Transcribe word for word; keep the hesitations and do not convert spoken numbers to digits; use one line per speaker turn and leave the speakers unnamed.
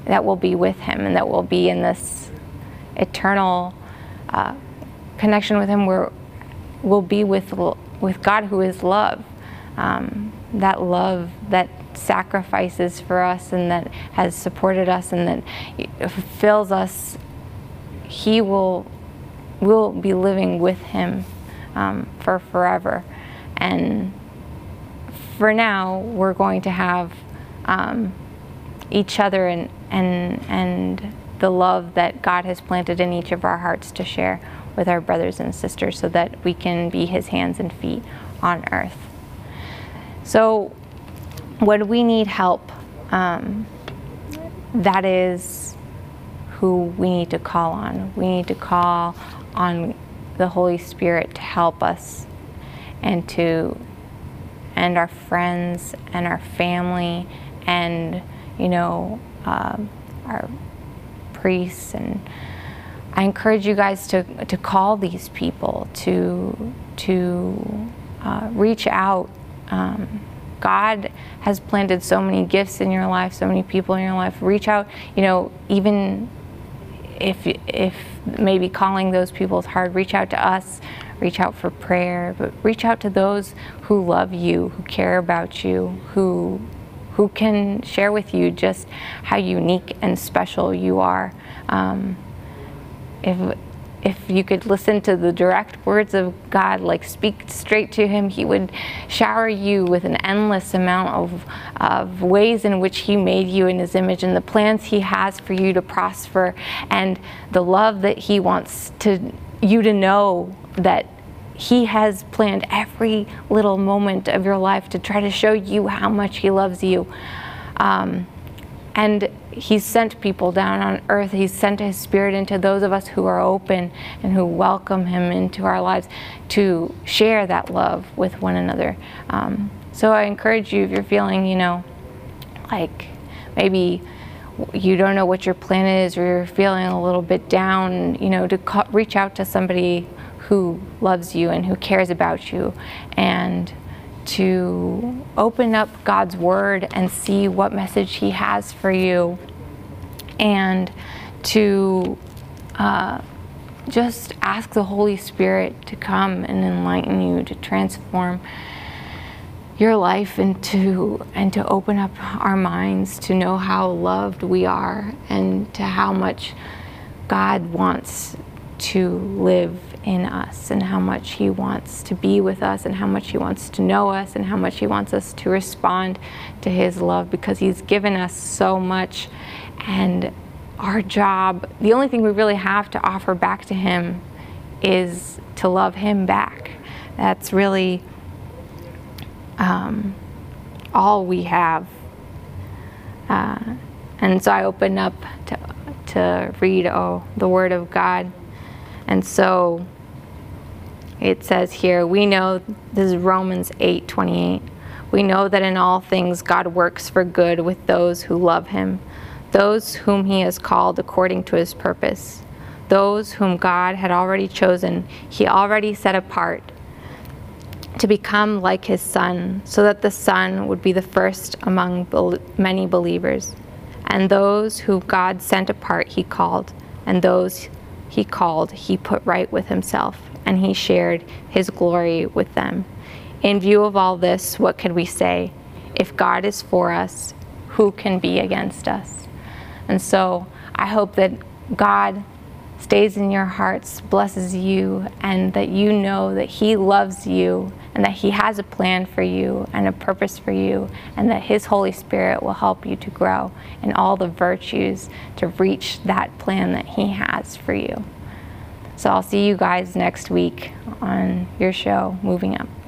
that we'll be with him, and that we'll be in this eternal uh, connection with him, where we'll be with, with God, who is love. Um, that love that sacrifices for us and that has supported us and that fills us. He will, will be living with him um, for forever. And for now, we're going to have um, each other and, and, and the love that God has planted in each of our hearts to share with our brothers and sisters, so that we can be his hands and feet on earth. So when we need help, um, that is who we need to call on. We need to call on the Holy Spirit to help us, and to and our friends and our family, and you know um, our priests. And I encourage you guys to to call these people, to to uh, reach out. Um, God has planted so many gifts in your life, so many people in your life. Reach out, you know, even if if maybe calling those people is hard, reach out to us, reach out for prayer, but reach out to those who love you, who care about you, who who can share with you just how unique and special you are. Um, if If you could listen to the direct words of God, like speak straight to him, he would shower you with an endless amount of, of ways in which he made you in his image, and the plans he has for you to prosper, and the love that he wants to you to know that he has planned every little moment of your life to try to show you how much he loves you. Um, And he's sent people down on earth. He's sent his Spirit into those of us who are open and who welcome him into our lives to share that love with one another. Um, so I encourage you, if you're feeling, you know, like maybe you don't know what your plan is, or you're feeling a little bit down, you know, to call, reach out to somebody who loves you and who cares about you, and to open up God's Word and see what message he has for you, and to uh, just ask the Holy Spirit to come and enlighten you, to transform your life, and to, and to open up our minds to know how loved we are, and to how much God wants to live in us, and how much he wants to be with us, and how much he wants to know us, and how much he wants us to respond to his love, because he's given us so much. And our job, the only thing we really have to offer back to him, is to love him back. That's really um, all we have. Uh, and so I open up to, to read oh, the Word of God. And so it says here, we know, this is Romans eight twenty-eight, we know that in all things God works for good with those who love him, those whom he has called according to his purpose. Those whom God had already chosen, he already set apart to become like his Son, so that the Son would be the first among many believers. And those who God sent apart he called, and those he called he put right with himself, and he shared his glory with them. In view of all this, what can we say? If God is for us, who can be against us? And so I hope that God stays in your hearts, blesses you, and that you know that he loves you, and that he has a plan for you and a purpose for you, and that his Holy Spirit will help you to grow in all the virtues to reach that plan that he has for you. So I'll see you guys next week on your show, Moving Up.